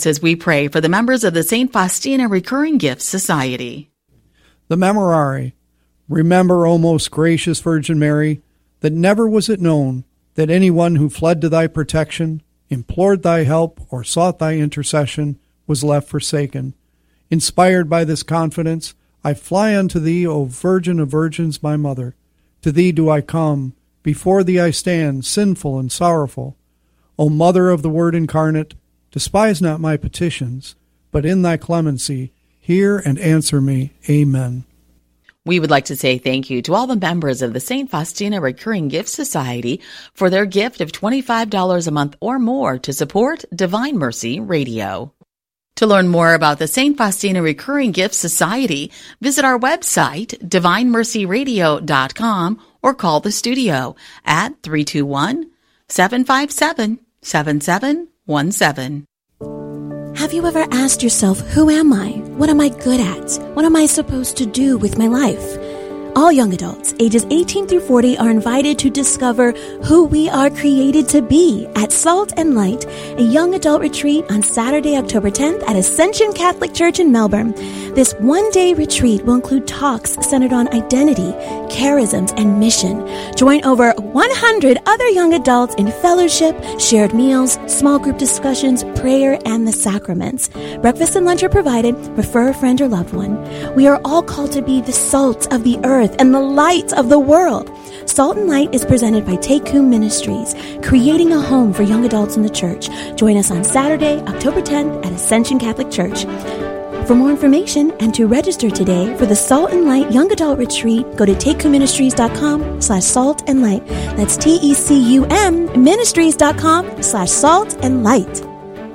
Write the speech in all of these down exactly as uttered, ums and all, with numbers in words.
As we pray for the members of the Saint Faustina Recurring Gifts Society. The Memorare. Remember, O most gracious Virgin Mary, that never was it known that anyone who fled to thy protection, implored thy help, or sought thy intercession was left forsaken. Inspired by this confidence, I fly unto thee, O Virgin of Virgins, my Mother. To thee do I come, before thee I stand, sinful and sorrowful. O Mother of the Word incarnate, despise not my petitions, but in thy clemency hear and answer me. Amen. We would like to say thank you to all the members of the Saint Faustina Recurring Gifts Society for their gift of twenty-five dollars a month or more to support Divine Mercy Radio. To learn more about the Saint Faustina Recurring Gifts Society, visit our website, divine mercy radio dot com, or call the studio at three two one, seven five seven, seven seven one seven. Have you ever asked yourself, who am I? What am I good at? What am I supposed to do with my life? All young adults, ages eighteen through forty, are invited to discover who we are created to be at Salt and Light, a young adult retreat on Saturday, October tenth at Ascension Catholic Church in Melbourne. This one-day retreat will include talks centered on identity, charisms, and mission. Join over one hundred other young adults in fellowship, shared meals, small group discussions, prayer, and the sacraments. Breakfast and lunch are provided. Refer a friend or loved one. We are all called to be the salt of the earth and the light of the world. Salt and Light is presented by Take Whom Ministries, creating a home for young adults in the church. Join us on Saturday, October tenth at Ascension Catholic Church. For more information and to register today for the Salt and Light Young Adult Retreat, go to take whom ministries dot com slash salt and light. That's T E C U M ministries dot com slash salt and light.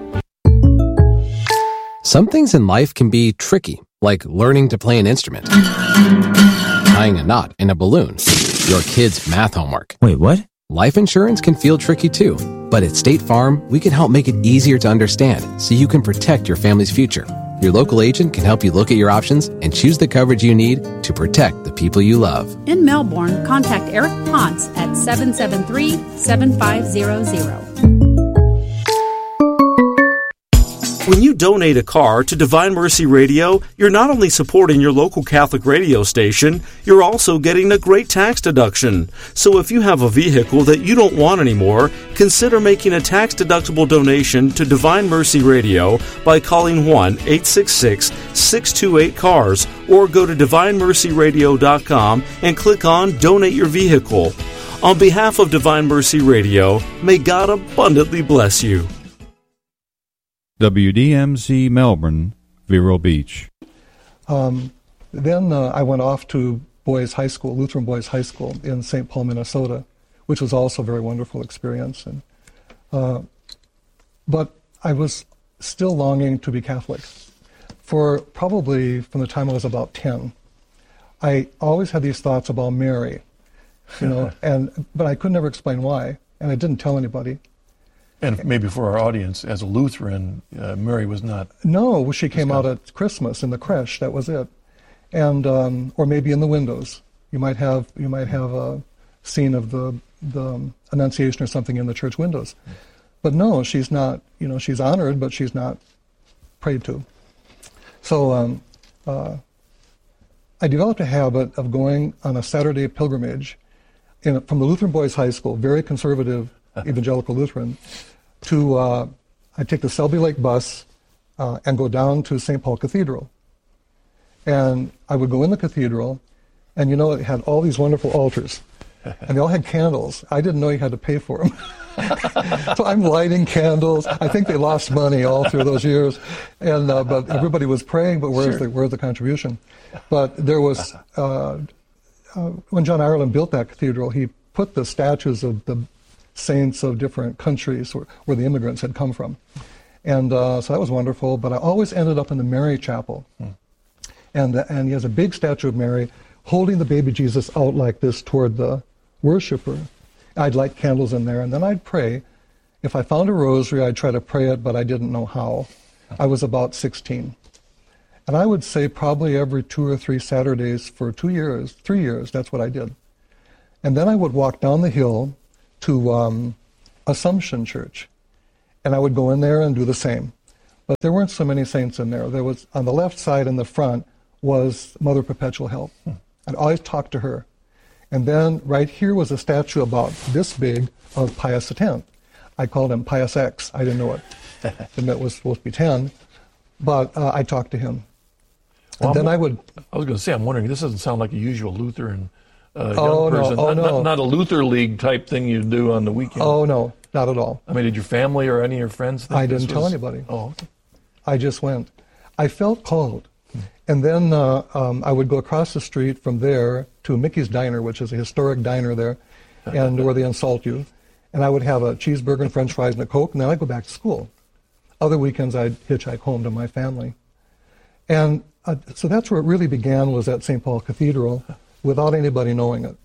Some things in life can be tricky, like learning to play an instrument, tying a knot in a balloon, your kid's math homework. Wait, what? Life insurance can feel tricky too, but at State Farm, we can help make it easier to understand so you can protect your family's future. Your local agent can help you look at your options and choose the coverage you need to protect the people you love. In Melbourne, contact Eric Ponce at seven seven three, seven five zero zero. When you donate a car to Divine Mercy Radio, you're not only supporting your local Catholic radio station, you're also getting a great tax deduction. So if you have a vehicle that you don't want anymore, consider making a tax-deductible donation to Divine Mercy Radio by calling one eight six six, six two eight, C A R S or go to divine mercy radio dot com and click on Donate Your Vehicle. On behalf of Divine Mercy Radio, may God abundantly bless you. W D M Z Melbourne, Vero Beach. Um, then uh, I went off to Boys High School, Lutheran Boys High School in Saint Paul, Minnesota, which was also a very wonderful experience. And uh, but I was still longing to be Catholic. For probably from the time I was about ten, I always had these thoughts about Mary, you know, and but I could never explain why, and I didn't tell anybody. And maybe for our audience, as a Lutheran, uh, Mary was not... No, she came out at Christmas in the creche, that was it. And, um, or maybe in the windows. You might have you might have a scene of the, the Annunciation or something in the church windows. But no, she's not, you know, she's honored, but she's not prayed to. So um, uh, I developed a habit of going on a Saturday pilgrimage in, from the Lutheran Boys High School, very conservative evangelical Lutheran, to, uh, I take the Selby Lake bus uh, and go down to Saint Paul Cathedral. And I would go in the cathedral, and you know, it had all these wonderful altars, and they all had candles. I didn't know you had to pay for them. So I'm lighting candles. I think they lost money all through those years, and uh, but everybody was praying, but where's, sure. the, where's the contribution? But there was, uh, uh, when John Ireland built that cathedral, he put the statues of the saints of different countries where, where the immigrants had come from. And uh, so that was wonderful, but I always ended up in the Mary Chapel. Hmm. And, the, and he has a big statue of Mary holding the baby Jesus out like this toward the worshiper. I'd light candles in there, and then I'd pray. If I found a rosary, I'd try to pray it, but I didn't know how. I was about sixteen. And I would say probably every two or three Saturdays for two years, three years, that's what I did. And then I would walk down the hill to um, Assumption Church, and I would go in there and do the same. But there weren't so many saints in there. There was, on the left side in the front, was Mother Perpetual Help. Hmm. I'd always talk to her. And then right here was a statue about this big of Pius X. I called him Pius X. I didn't know it. It was supposed to be ten. But uh, I talked to him. Well, and then I'm, I would... I was going to say, I'm wondering, this doesn't sound like a usual Lutheran uh, young oh, person. No, oh, not, no. Not, not a Luther League type thing you do on the weekend. Oh, no, not at all. I mean, did your family or any of your friends think I this didn't was... tell anybody. Oh, okay. I just went. I felt called. Hmm. And then uh, um, I would go across the street from there to Mickey's Diner, which is a historic diner there, and where they insult you. And I would have a cheeseburger and french fries and a Coke, and then I'd go back to school. Other weekends, I'd hitchhike home to my family. And uh, so that's where it really began, was at Saint Paul Cathedral, without anybody knowing it.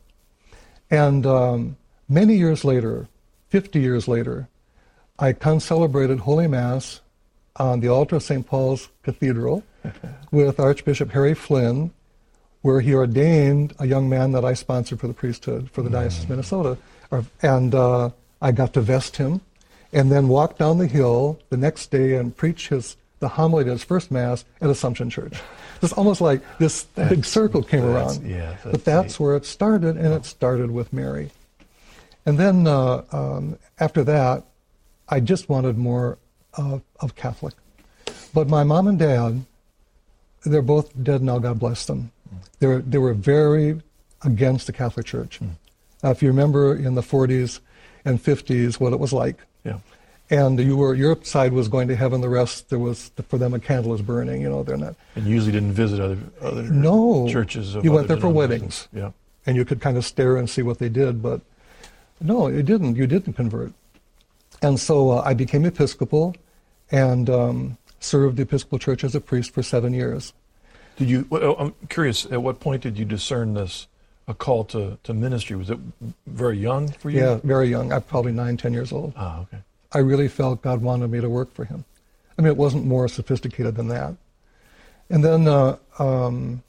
And um, many years later, fifty years later, I concelebrated Holy Mass on the altar of Saint Paul's Cathedral with Archbishop Harry Flynn, where he ordained a young man that I sponsored for the priesthood for the mm. Diocese of Minnesota. And uh, I got to vest him, and then walk down the hill the next day and preach his the homily at his first Mass at Assumption Church. It's almost like this that's, big circle came around. Yeah, that's but that's neat. Where it started, and it started with Mary. And then uh, um, after that, I just wanted more uh, of Catholic. But my mom and dad, they're both dead now, God bless them. They were, they were very against the Catholic Church. Mm. Uh, if you remember in the forties and fifties what it was like. Yeah. And you were, your side was going to heaven, the rest, there was, for them, a candle was burning, you know, they're not. And you usually didn't visit other, other no, churches. Of you other went there for weddings. Yeah. And you could kind of stare and see what they did, but no, it didn't. You didn't convert. And so uh, I became Episcopal and um, served the Episcopal Church as a priest for seven years. Did you, well, I'm curious, at what point did you discern this, a call to, to ministry? Was it very young for you? Yeah, very young. I'm probably nine, ten years old. Ah, okay. I really felt God wanted me to work for him. I mean, it wasn't more sophisticated than that. And then uh, um,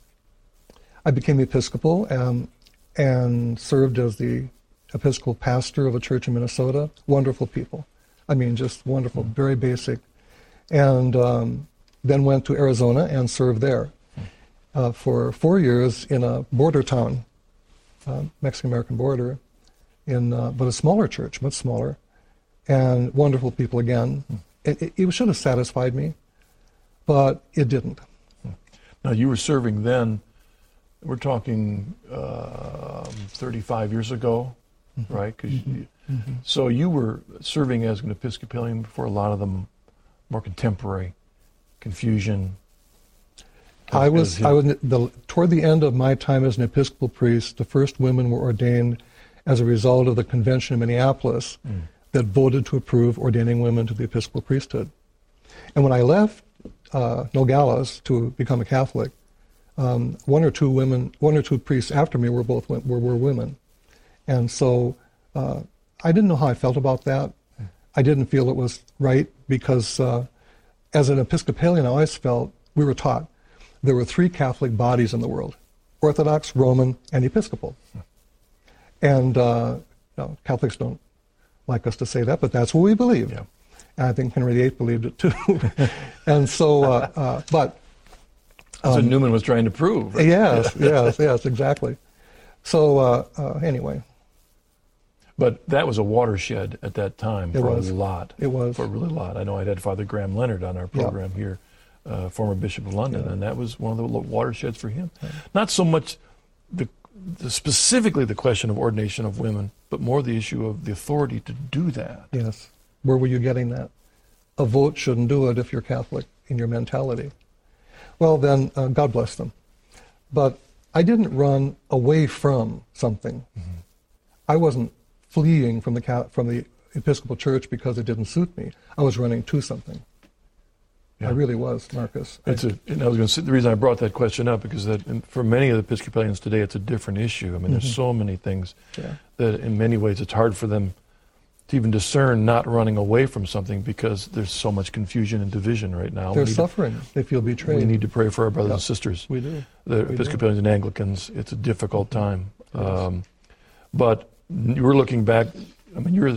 I became Episcopal and, and served as the Episcopal pastor of a church in Minnesota. Wonderful people. I mean, just wonderful, mm. very basic. And um, then went to Arizona and served there uh, for four years in a border town, uh, Mexican-American border, in uh, but a smaller church, much smaller. And wonderful people again. Hmm. It, it should have satisfied me, but it didn't. Now, you were serving then, we're talking uh, thirty-five years ago, mm-hmm. right? 'Cause mm-hmm. you, mm-hmm. So you were serving as an Episcopalian before a lot of them more contemporary confusion. As, I was, I was the, toward the end of my time as an Episcopal priest, the first women were ordained as a result of the convention in Minneapolis. Mm. that voted to approve ordaining women to the Episcopal priesthood. And when I left uh, Nogales to become a Catholic, um, one or two women, one or two priests after me were both were, were women. And so uh, I didn't know how I felt about that. I didn't feel it was right because uh, as an Episcopalian, I always felt, we were taught, there were three Catholic bodies in the world, Orthodox, Roman, and Episcopal. And uh, no, Catholics don't like us to say that, but that's what we believed. Yeah. And I think Henry the Eighth believed it too. And so, uh, uh, but... Um, that's what Newman was trying to prove. Right? Yes, yes, yes, exactly. So, uh, uh, anyway. But that was a watershed at that time it for was. a lot. It was. For a really lot. I know I'd had Father Graham Leonard on our program yeah. here, uh, former Bishop of London, yeah. and that was one of the watersheds for him. Yeah. Not so much the, the specifically the question of ordination of women, but more the issue of the authority to do that. Yes. Where were you getting that? A vote shouldn't do it if you're Catholic in your mentality. Well, then, uh, God bless them. But I didn't run away from something. Mm-hmm. I wasn't fleeing from the from the Episcopal Church because it didn't suit me. I was running to something. Yeah. I really was, Marcus. It's I, a, and I was going to say, the reason I brought that question up because that for many of the Episcopalians today, it's a different issue. I mean, mm-hmm. there's so many things yeah. that in many ways it's hard for them to even discern not running away from something because there's so much confusion and division right now. They're suffering. To, they feel betrayed. We need to pray for our brothers yeah. and sisters. We do. The we Episcopalians do. And Anglicans. It's a difficult time. Um, but you were looking back. I mean, you're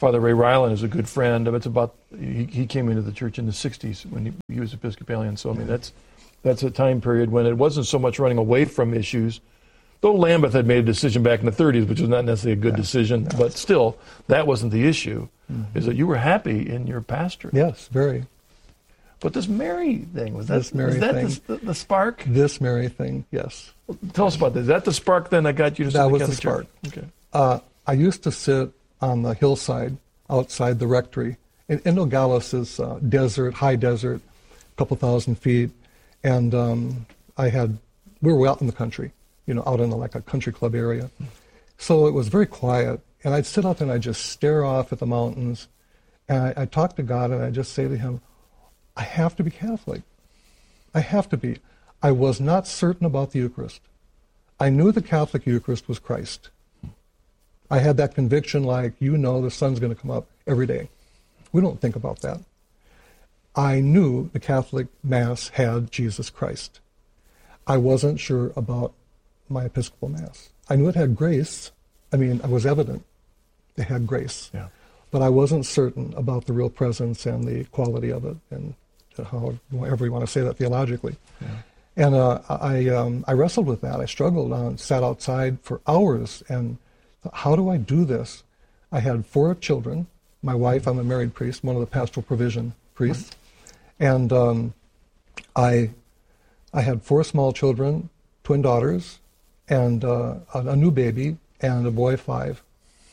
Father Ray Ryland is a good friend. It's about he, he came into the church in the sixties when he, he was Episcopalian. So I mean that's that's a time period when it wasn't so much running away from issues. Though Lambeth had made a decision back in the thirties, which was not necessarily a good yeah. decision, yeah. but still that wasn't the issue. Mm-hmm. Is that you were happy in your pastor? Yes, very. But this Mary thing was that, this Mary was that thing. The, the spark? This Mary thing, yes. Well, tell us about that. Is that the spark then that got you to? That was Catholic the spark. Church? Okay. Uh, I used to sit on the hillside outside the rectory. In, in Nogales is uh, desert, high desert, a couple thousand feet, and um, I had we were out in the country, you know, out in the, like a country club area. So it was very quiet, and I'd sit out there and I'd just stare off at the mountains, and I, I'd talk to God, and I'd just say to Him, I have to be Catholic. I have to be. I was not certain about the Eucharist. I knew the Catholic Eucharist was Christ. I had that conviction like, you know, the sun's going to come up every day. We don't think about that. I knew the Catholic Mass had Jesus Christ. I wasn't sure about my Episcopal Mass. I knew it had grace. I mean, it was evident it had grace. Yeah. But I wasn't certain about the real presence and the quality of it, and however you want to say that theologically. Yeah. And uh, I, um, I wrestled with that. I struggled on, sat outside for hours, and thought, how do I do this? I had four children. My wife, I'm a married priest, one of the pastoral provision priests. And um, I, I had four small children, twin daughters, and uh, a, a new baby, and a boy five.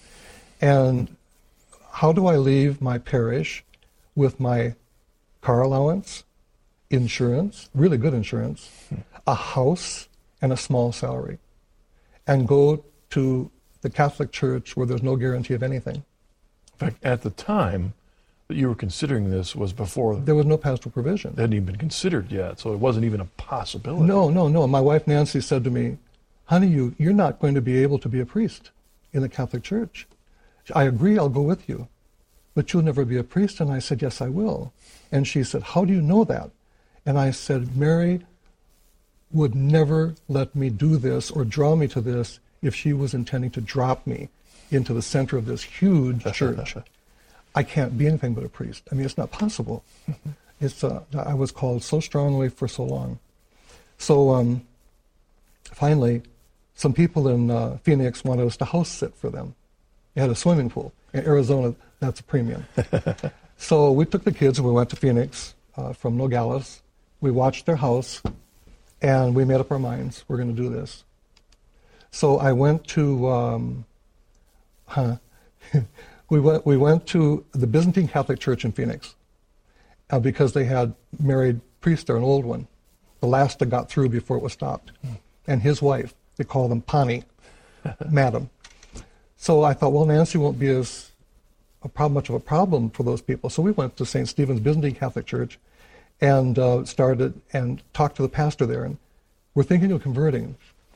And how do I leave my parish with my car allowance, insurance, really good insurance, a house, and a small salary, and go to the Catholic Church where there's no guarantee of anything? In fact, at the time that you were considering this was before... There was no pastoral provision. It hadn't even been considered yet, so it wasn't even a possibility. No, no, no. My wife Nancy said to me, honey, you, you're not going to be able to be a priest in the Catholic Church. I agree, I'll go with you, but you'll never be a priest. And I said, yes, I will. And she said, how do you know that? And I said, Mary would never let me do this or draw me to this if she was intending to drop me into the center of this huge church. I can't be anything but a priest. I mean, it's not possible. It's uh, I was called so strongly for so long. So um, finally, some people in uh, Phoenix wanted us to house sit for them. They had a swimming pool. In Arizona, that's a premium. So we took the kids and we went to Phoenix uh, from Nogales. We watched their house, and we made up our minds, we're going to do this. So I went to, um, huh, we went we went to the Byzantine Catholic Church in Phoenix uh, because they had married priest there, an old one, the last that got through before it was stopped, and his wife. They call them Pani, Madam. So I thought, well, Nancy won't be as a problem, much of a problem for those people. So we went to Saint Stephen's Byzantine Catholic Church and uh, started and talked to the pastor there. And we're thinking of converting.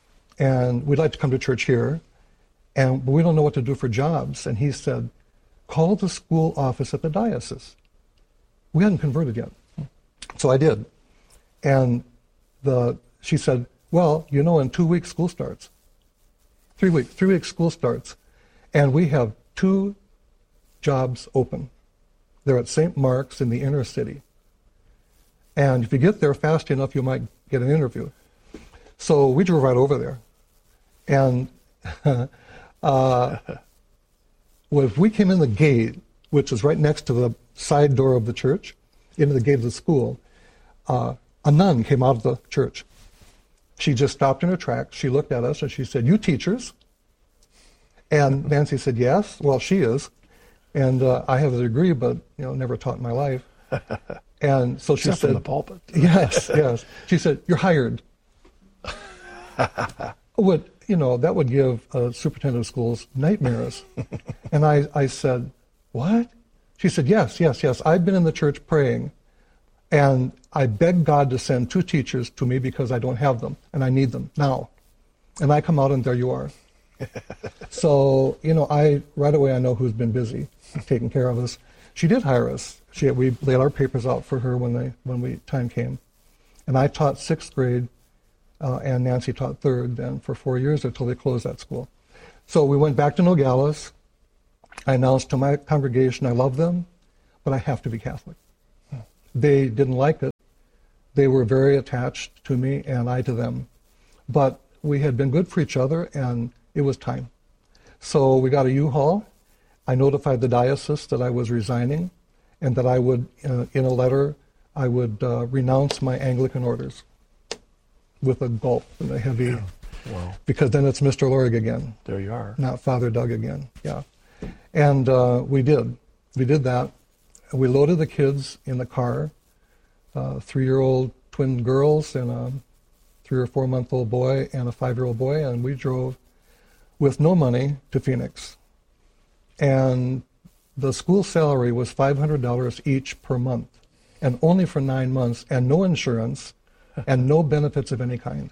And we'd like to come to church here. And but we don't know what to do for jobs. And he said, call the school office at the diocese. We hadn't converted yet. So I did. And the she said, well, you know, in two weeks school starts. Three weeks, three weeks school starts. And we have two jobs open. They're at Saint Mark's in the inner city. And if you get there fast enough, you might get an interview. So we drove right over there. And uh, well, if we came in the gate, which is right next to the side door of the church, into the gate of the school, uh, a nun came out of the church. She just stopped in her tracks. She looked at us and she said, you teachers? And Nancy said, yes. Well, she is. And uh, I have a degree, but you know, never taught in my life. And so she Except said, in the pulpit. Yes, yes. She said, you're hired. Would you know, that would give a superintendent of schools nightmares. And I, I said, what? She said, yes, yes, yes. I've been in the church praying, and I begged God to send two teachers to me because I don't have them, and I need them now. And I come out, and there you are. So, you know, I right away I know who's been busy taking care of us. She did hire us. She, we laid our papers out for her when they when we time came. And I taught sixth grade, uh, and Nancy taught third then for four years until they closed that school. So we went back to Nogales, I announced to my congregation I love them, but I have to be Catholic. They didn't like it. They were very attached to me and I to them. But we had been good for each other and it was time. So we got a U-Haul. I notified the diocese that I was resigning and that I would, uh, in a letter, I would uh, renounce my Anglican orders with a gulp and a heavy, yeah. Wow. Because then it's Mister Lorig again. There you are. Not Father Doug again, yeah. And uh, we did. We did that. We loaded the kids in the car, uh, three-year-old twin girls and a three or four-month-old boy and a five-year-old boy, and we drove with no money to Phoenix. And the school salary was five hundred dollars each per month, and only for nine months, and no insurance, and no benefits of any kind.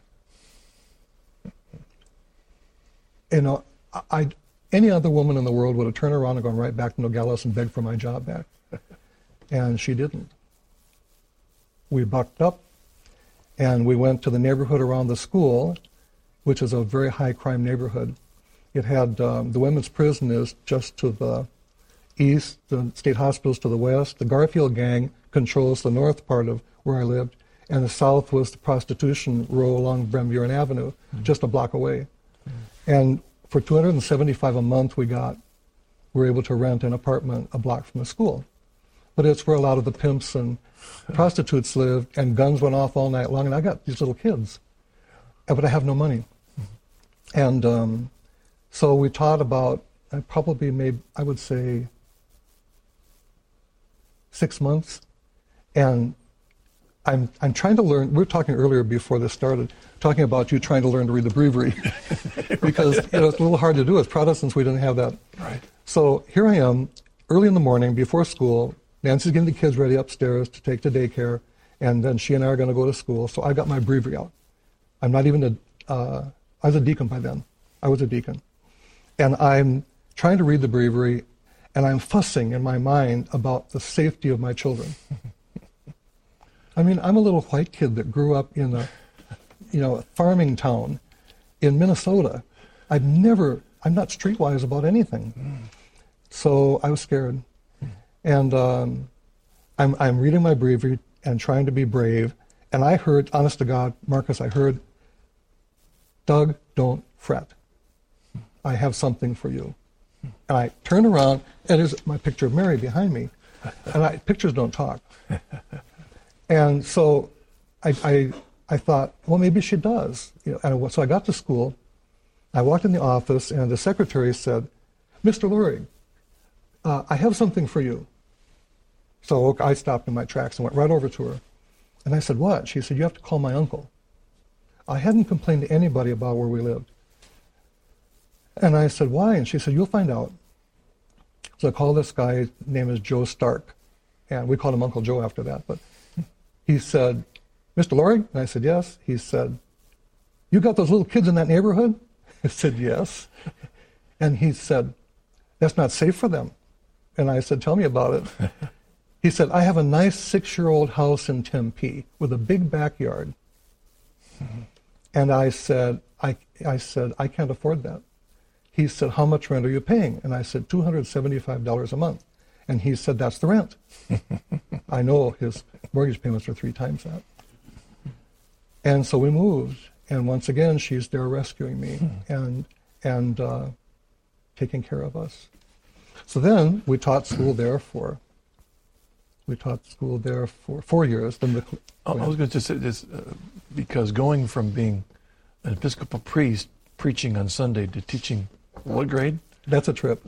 You know, I, any other woman in the world would have turned around and gone right back to Nogales and begged for my job back. And she didn't. We bucked up, and we went to the neighborhood around the school, which is a very high-crime neighborhood. It had, um, the women's prison is just to the east, the state hospital's to the west. The Garfield gang controls the north part of where I lived, and the south was the prostitution row along Van Buren Avenue, mm-hmm. just a block away. Mm-hmm. And for two hundred seventy-five dollars a month we got, we were able to rent an apartment a block from the school. But it's where a lot of the pimps and prostitutes lived, and guns went off all night long, and I got these little kids. But I have no money. Mm-hmm. And um, so we taught about, I probably made, I would say, six months. And I'm I'm trying to learn, we were talking earlier before this started, talking about you trying to learn to read the breviary. Because you know, it's a little hard to do. As Protestants, we didn't have that. Right. So here I am, early in the morning, before school. Nancy's getting the kids ready upstairs to take to daycare, and then she and I are going to go to school. So I got my breviary out. I'm not even a, uh, I was a deacon by then. I was a deacon. And I'm trying to read the breviary, and I'm fussing in my mind about the safety of my children. I mean, I'm a little white kid that grew up in a, you know, a farming town in Minnesota. I've never, I'm not streetwise about anything. So I was scared. And um, I'm, I'm reading my breviary and trying to be brave. And I heard, honest to God, Marcus, I heard, Doug, don't fret. I have something for you. And I turned around, and there's my picture of Mary behind me. And I, pictures don't talk. And so I, I, I thought, well, maybe she does. You know, and so I got to school. I walked in the office, and the secretary said, Mister Lurie, uh, I have something for you. So I stopped in my tracks and went right over to her. And I said, what? She said, you have to call my uncle. I hadn't complained to anybody about where we lived. And I said, why? And she said, you'll find out. So I called this guy, his name is Joe Stark. And we called him Uncle Joe after that. But he said, Mister Lurie? And I said, yes. He said, you got those little kids in that neighborhood? I said, yes. And he said, that's not safe for them. And I said, tell me about it. He said, I have a nice six-year-old house in Tempe with a big backyard. Mm-hmm. And I said, I, I said, I can't afford that. He said, how much rent are you paying? And I said, two hundred seventy-five dollars a month. And he said, that's the rent. I know his mortgage payments are three times that. And so we moved. And once again, she's there rescuing me mm-hmm. and, and uh, taking care of us. So then we taught school there for We taught school there for four years. Then the, I was going to say this, uh, because going from being an Episcopal priest, preaching on Sunday, to teaching what grade? That's a trip.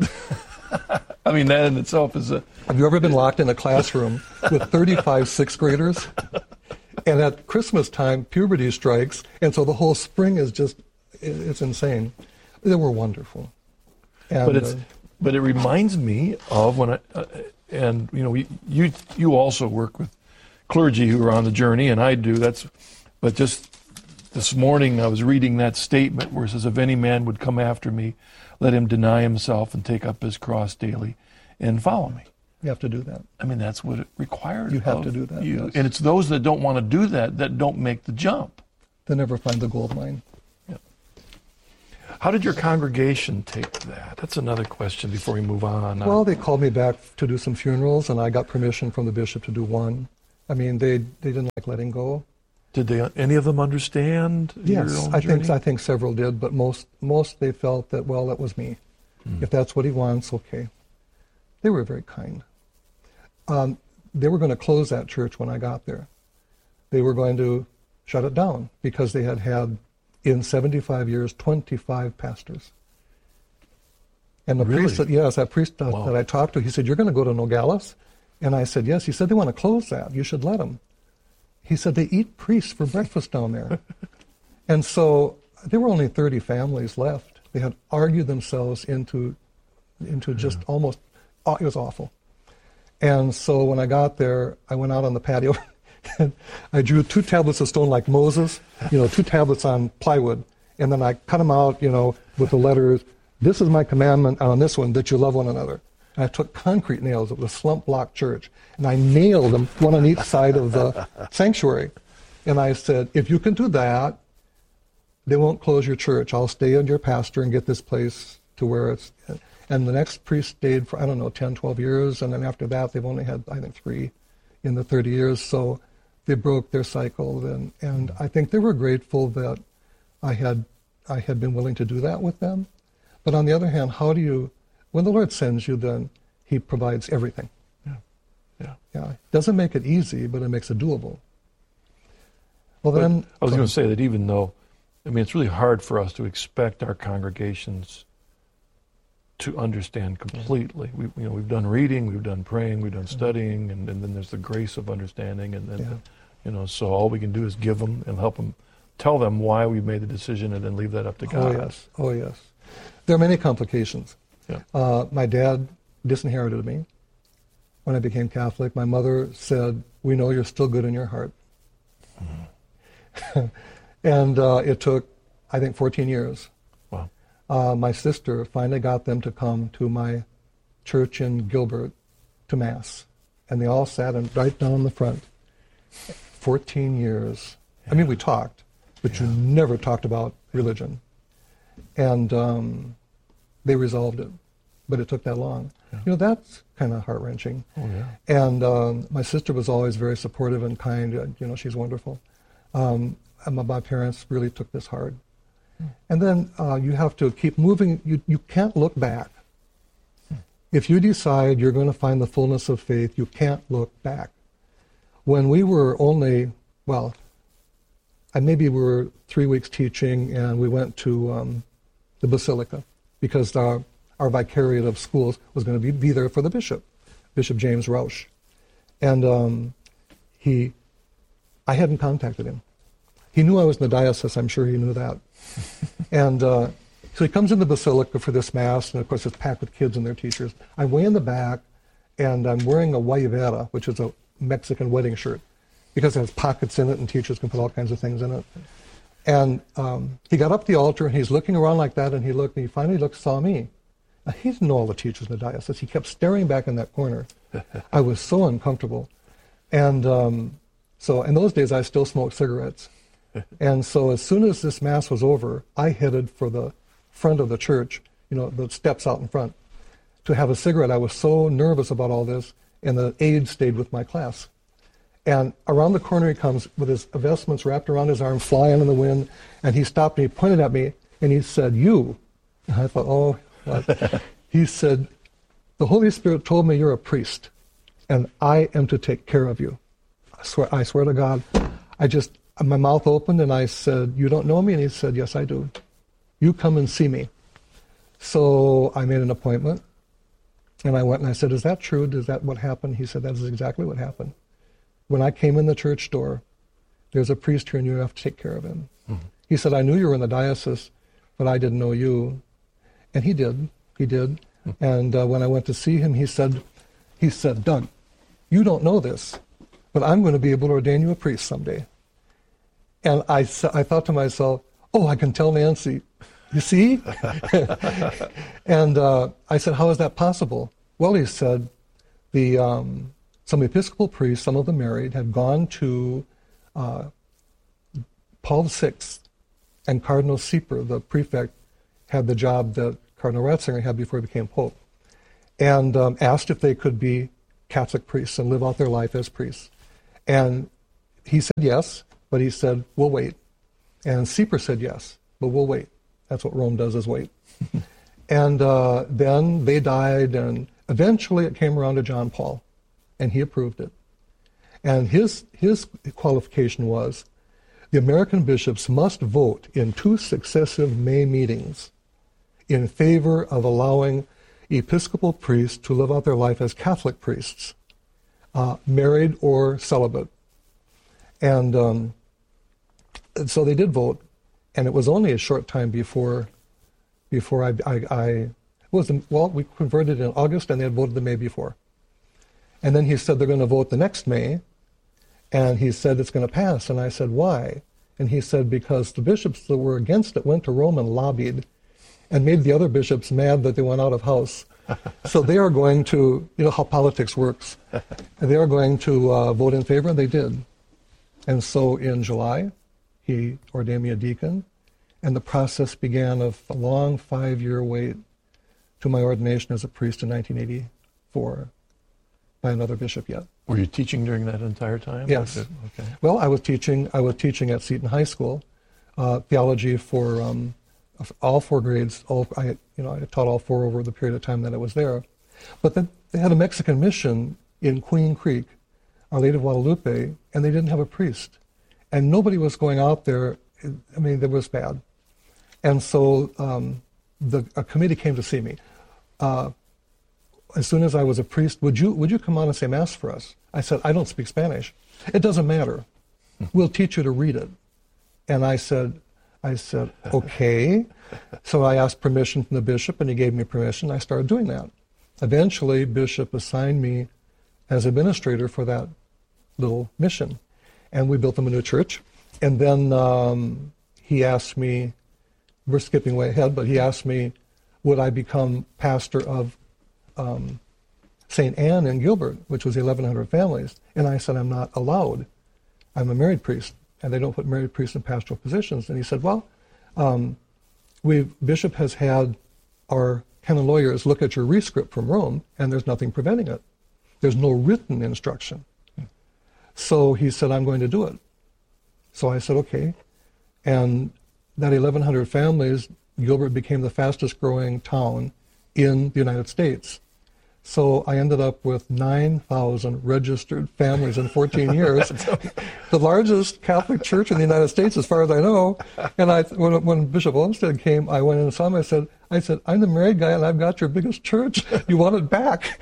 I mean, that in itself is a... Have you ever been locked in a classroom with thirty-five sixth graders? And at Christmas time, puberty strikes, and so the whole spring is just, it's insane. They were wonderful. And, but it's, uh, but it reminds me of when I... Uh, And, you know, we, you you also work with clergy who are on the journey, and I do. That's, but just this morning I was reading that statement where it says, if any man would come after me, let him deny himself and take up his cross daily and follow me. You have to do that. I mean, that's what it requires. You have to do that, you. Yes. And it's those that don't want to do that that don't make the jump. They never find the gold mine. Yeah. How did your congregation take that? That's another question before we move on. Well, they called me back to do some funerals, and I got permission from the bishop to do one. I mean, they they didn't like letting go. Did they? Any of them understand? Yes, your own I journey? think I think several did, but most most they felt that, well, that was me. Mm. If that's what he wants, okay. They were very kind. Um, they were going to close that church when I got there. They were going to shut it down because they had had, in seventy-five years, twenty-five pastors. And the Really? priest, that, yes, that priest uh, Wow. that I talked to, he said, "You're going to go to Nogales?" And I said, "Yes." He said, "They want to close that. You should let them." He said, "They eat priests for breakfast down there." And so there were only thirty families left. They had argued themselves into, into just yeah. almost, it was awful. And so when I got there, I went out on the patio and I drew two tablets of stone like Moses, you know, two tablets on plywood. And then I cut them out, you know, with the letters, "This is my commandment on this one, that you love one another." And I took concrete nails. It was a slump block church. And I nailed them, one on each side of the sanctuary. And I said, "If you can do that, they won't close your church. I'll stay under your pastor and get this place to where it's..." And the next priest stayed for, I don't know, ten, twelve years. And then after that, they've only had, I think, three in the thirty years. So they broke their cycle. And, and I think they were grateful that I had I had been willing to do that with them. But on the other hand, how do you, when the Lord sends you, then he provides everything. Yeah, yeah. Yeah. It doesn't make it easy, but it makes it doable. Well, then... But I was going to say that even though, I mean, it's really hard for us to expect our congregations to understand completely. We, you know, we've done reading, we've done praying, we've done studying, and, and then there's the grace of understanding, and then, Yeah. you know, so all we can do is give them and help them, tell them why we made the decision, and then leave that up to God. Oh, yes. Oh, yes. There are many complications. Yeah. Uh, my dad disinherited me when I became Catholic. My mother said, "We know you're still good in your heart." Mm-hmm. And uh, it took, I think, fourteen years. Wow. Uh, my sister finally got them to come to my church in Gilbert to Mass. And they all sat in, right down in the front. fourteen years. Yeah. I mean, we talked, but yeah. you never talked about religion. And um, they resolved it. But it took that long. Yeah. You know, that's kind of heart-wrenching. Oh, yeah. And um, my sister was always very supportive and kind. You know, she's wonderful. Um, and my, my parents really took this hard. Hmm. And then uh, you have to keep moving. You, you can't look back. Hmm. If you decide you're going to find the fullness of faith, you can't look back. When we were only, well, I maybe we were three weeks teaching, and we went to um, the Basilica because our, our vicariate of schools was going to be, be there for the bishop, Bishop James Rausch. And um, he, I hadn't contacted him. He knew I was in the diocese. I'm sure he knew that. And uh, so he comes in the Basilica for this Mass, and of course it's packed with kids and their teachers. I'm way in the back, and I'm wearing a guayabera, which is a Mexican wedding shirt, because it has pockets in it and teachers can put all kinds of things in it. And um, he got up the altar and he's looking around like that, and he looked and he finally looked, saw me. Now, he didn't know all the teachers in the diocese. He kept staring back in that corner. I was so uncomfortable. And um, so in those days I still smoked cigarettes. And so as soon as this Mass was over, I headed for the front of the church, you know, the steps out in front, to have a cigarette. I was so nervous about all this, and the aide stayed with my class. And around the corner he comes with his vestments wrapped around his arm, flying in the wind, and he stopped me, he pointed at me, and he said, "You." And I thought, oh, what? He said, "The Holy Spirit told me you're a priest, and I am to take care of you." I swear, I swear to God, I just, my mouth opened, and I said, "You don't know me?" And he said, "Yes, I do. You come and see me." So I made an appointment, and I went and I said, "Is that true? Is that what happened?" He said, "That is exactly what happened. When I came in the church door, there's a priest here and you have to take care of him." Mm-hmm. He said, "I knew you were in the diocese, but I didn't know you." And he did. He did. Mm-hmm. And uh, when I went to see him, he said, he said, "Doug, you don't know this, but I'm going to be able to ordain you a priest someday." And I, I thought to myself, oh, I can tell Nancy, you see? And uh, I said, "How is that possible?" Well, he said, the um, some Episcopal priests, some of them married, had gone to uh, Paul the Sixth, and Cardinal Sieper, the prefect, had the job that Cardinal Ratzinger had before he became Pope, and um, asked if they could be Catholic priests and live out their life as priests. And he said yes, but he said, we'll wait. And Sieper said yes, but we'll wait. That's what Rome does, is wait. And uh, then they died, and eventually it came around to John Paul, and he approved it. And his his qualification was, the American bishops must vote in two successive May meetings in favor of allowing Episcopal priests to live out their life as Catholic priests, uh, married or celibate. And, um, and so they did vote, and it was only a short time before before I, I, I it was, well, we converted in August, and they had voted the May before. And then he said they're going to vote the next May, and he said it's going to pass. And I said, why? And he said, because the bishops that were against it went to Rome and lobbied and made the other bishops mad that they went out of house. So they are going to, you know how politics works, they are going to uh, vote in favor, and they did. And so in July, he ordained me a deacon, and the process began of a long five-year wait to my ordination as a priest in nineteen eighty-four by another bishop yet. Were you teaching during that entire time? Yes. Okay. Well, I was teaching. I was teaching at Seton High School, uh, theology for um, all four grades. All I, you know, I taught all four over the period of time that I was there. But then they had a Mexican mission in Queen Creek, Our Lady of Guadalupe, and they didn't have a priest, and nobody was going out there. I mean, it was bad. And so um, the a committee came to see me. Uh, as soon as I was a priest, would you would you come on and say Mass for us? I said, I don't speak Spanish. It doesn't matter. We'll teach you to read it. And I said, I said, okay. So I asked permission from the bishop, and he gave me permission. I started doing that. Eventually, Bishop assigned me as administrator for that little mission. And we built them a new church. And then um, he asked me, we're skipping way ahead, but he asked me, would I become pastor of um, Saint Anne in Gilbert, which was eleven hundred families? And I said, I'm not allowed. I'm a married priest, and they don't put married priests in pastoral positions. And he said, well, um, we Bishop has had our canon lawyers look at your rescript from Rome, and there's nothing preventing it. There's no written instruction. So he said, I'm going to do it. So I said, okay. And that eleven hundred families, Gilbert became the fastest growing town in the United States. So I ended up with nine thousand registered families in fourteen years, the largest Catholic church in the United States, as far as I know. And I, when, when Bishop Olmsted came, I went in and saw him. I said, I said, I'm the married guy, and I've got your biggest church. You want it back?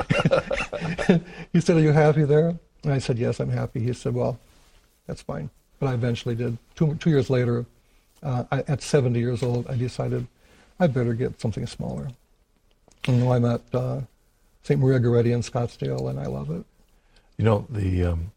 He said, are you happy there? And I said, yes, I'm happy. He said, well, that's fine. But I eventually did. Two, two years later, uh, I, at seventy years old, I decided I better get something smaller. And now I'm at uh, Saint Maria Goretti in Scottsdale, and I love it. You know, the um,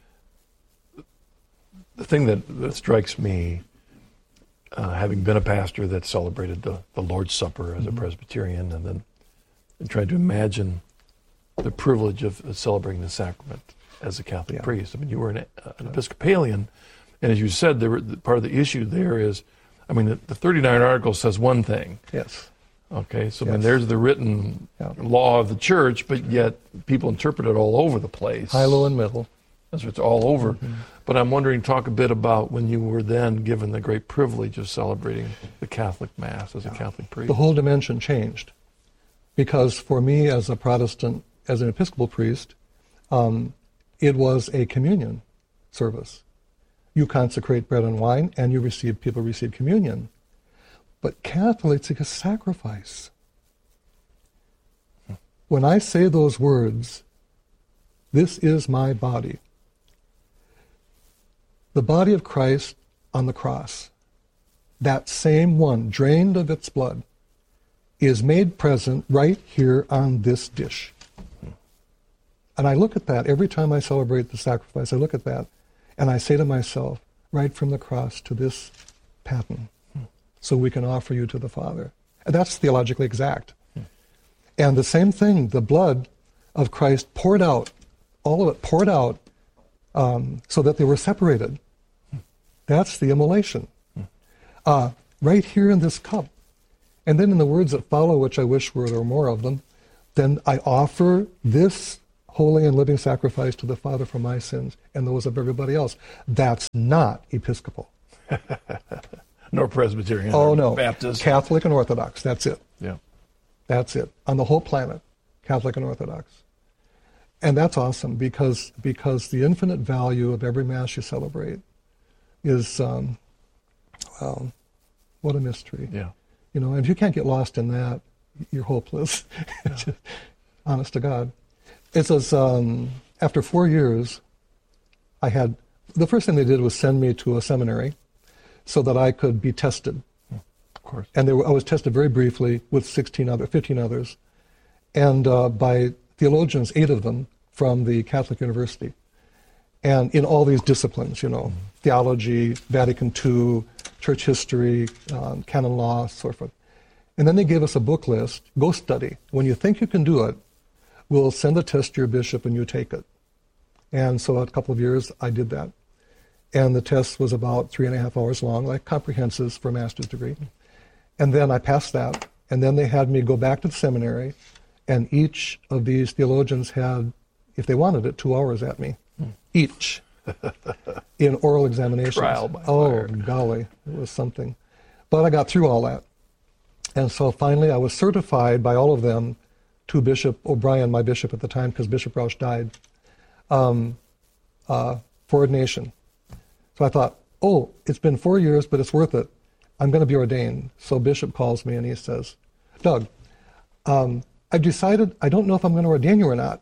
the thing that, that strikes me, uh, having been a pastor that celebrated the, the Lord's Supper as mm-hmm. a Presbyterian, and then and tried to imagine the privilege of, of celebrating the sacrament as a Catholic yeah. priest. I mean, you were an, uh, an Episcopalian, and as you said, there were, part of the issue there is, I mean, the, the thirty-nine Articles says one thing. Yes. Okay, so yes. I mean, there's the written yeah. law of the church, but yet people interpret it all over the place. High, low, and middle. That's what it's all over. Mm-hmm. But I'm wondering, talk a bit about when you were then given the great privilege of celebrating the Catholic Mass as yeah. a Catholic priest. The whole dimension changed. Because for me as a Protestant, as an Episcopal priest, um, it was a communion service. You consecrate bread and wine, and you receive people receive communion. But Catholics, it's a sacrifice. When I say those words, this is my body. The body of Christ on the cross, that same one, drained of its blood, is made present right here on this dish. And I look at that every time I celebrate the sacrifice. I look at that, and I say to myself, right from the cross to this paten, so we can offer you to the Father. And that's theologically exact. Hmm. And the same thing, the blood of Christ poured out, all of it poured out, um, so that they were separated. Hmm. That's the immolation. Hmm. Uh, right here in this cup. And then in the words that follow, which I wish were there were more of them, then I offer this holy and living sacrifice to the Father for my sins and those of everybody else. That's not Episcopal. Nor Presbyterian. Oh, or no. Baptist. Catholic and Orthodox. That's it. Yeah. That's it. On the whole planet, Catholic and Orthodox. And that's awesome because because the infinite value of every Mass you celebrate is, um, well, what a mystery. Yeah. You know, and if you can't get lost in that, you're hopeless. Yeah. Honest to God. It says, um, after four years, I had, the first thing they did was send me to a seminary so that I could be tested. Of course. And they were, I was tested very briefly with sixteen other, fifteen others, and uh, by theologians, eight of them from the Catholic University, and in all these disciplines, you know, mm-hmm. theology, Vatican Two, church history, um, canon law, so forth. And then they gave us a book list. Go study. When you think you can do it, we'll send a test to your bishop and you take it. And so a couple of years I did that. And the test was about three and a half hours long, like comprehensives for a master's degree. And then I passed that. And then they had me go back to the seminary, and each of these theologians had, if they wanted it, two hours at me, hmm. each, in oral examinations. Trial by oh, fire. Golly, it was something. But I got through all that. And so finally I was certified by all of them to Bishop O'Brien, my bishop at the time, because Bishop Rausch died, um, uh, for ordination. So I thought, oh, it's been four years, but it's worth it. I'm going to be ordained. So Bishop calls me and he says, Doug, um, I've decided I don't know if I'm going to ordain you or not.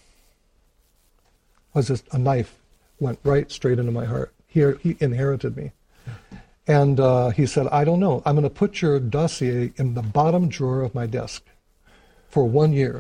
It was just a knife went right straight into my heart. He, he inherited me. And uh, he said, I don't know. I'm going to put your dossier in the bottom drawer of my desk for one year.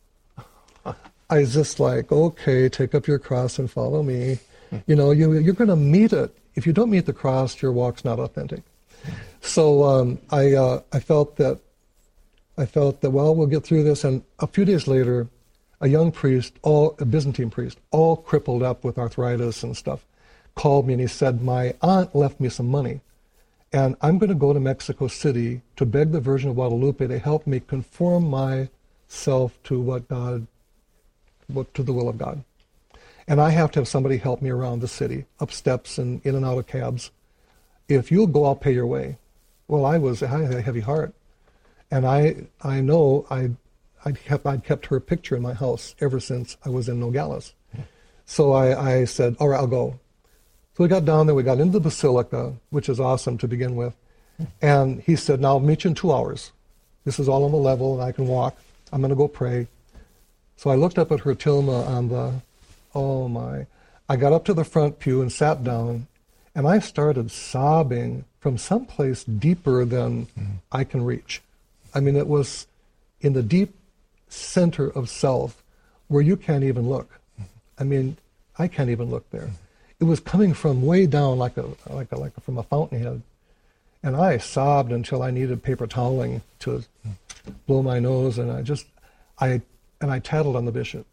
I was just like, okay, take up your cross and follow me. You know, you, you're going to meet it. If you don't meet the cross, your walk's not authentic. So um, I uh, I felt that I felt that well, we'll get through this. And a few days later, a young priest, all a Byzantine priest, all crippled up with arthritis and stuff, called me and he said, my aunt left me some money, and I'm going to go to Mexico City to beg the Virgin of Guadalupe to help me conform myself to what God, what, to the will of God. And I have to have somebody help me around the city, up steps and in and out of cabs. If you'll go, I'll pay your way. Well, I was, I had a heavy heart. And I I know I, I'd, kept, I'd kept her picture in my house ever since I was in Nogales. So I, I said, all right, I'll go. So we got down there, we got into the basilica, which is awesome to begin with. And he said, now I'll meet you in two hours. This is all on the level and I can walk. I'm going to go pray. So I looked up at her tilma on the, oh my. I got up to the front pew and sat down, and I started sobbing from someplace deeper than mm. I can reach. I mean, it was in the deep center of self where you can't even look. I mean, I can't even look there. It was coming from way down like a like a, like a, from a fountainhead. And I sobbed until I needed paper toweling to blow my nose, and I just, I, and I tattled on the bishop.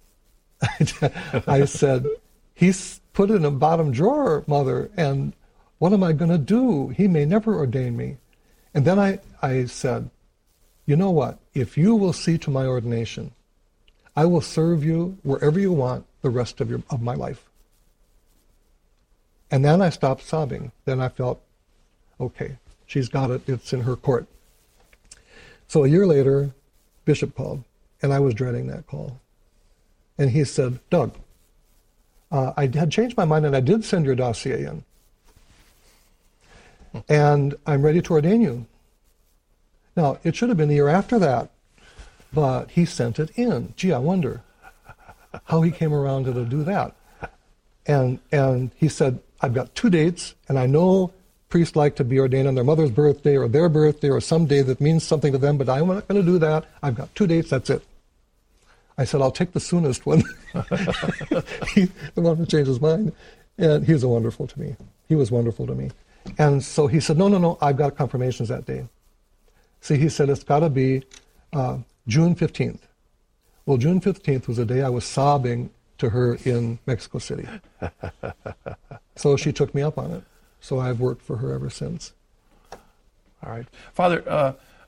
I said, he's put it in a bottom drawer, Mother, and what am I going to do? He may never ordain me. And then I, I said, you know what? If you will see to my ordination, I will serve you wherever you want the rest of your of my life. And then I stopped sobbing. Then I felt, okay, she's got it. It's in her court. So a year later, Bishop called, and I was dreading that call. And he said, Doug, uh, I had changed my mind, and I did send your dossier in. And I'm ready to ordain you. Now, it should have been the year after that, but he sent it in. Gee, I wonder how he came around to do that. And and he said, I've got two dates, and I know priests like to be ordained on their mother's birthday or their birthday or some day that means something to them, but I'm not going to do that. I've got two dates, that's it. I said, I'll take the soonest one. He wanted to change his mind. And he was wonderful to me. He was wonderful to me. And so he said, no, no, no, I've got confirmations that day. See, he said, it's got to be uh, June fifteenth. Well, June fifteenth was the day I was sobbing to her in Mexico City. So she took me up on it. So I've worked for her ever since. All right. Father, uh,